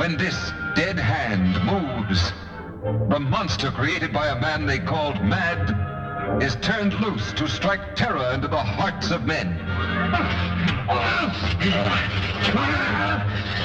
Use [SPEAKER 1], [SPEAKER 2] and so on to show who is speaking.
[SPEAKER 1] when this dead hand moves, the monster created by a man they called Mad is turned loose to strike terror into the hearts of men.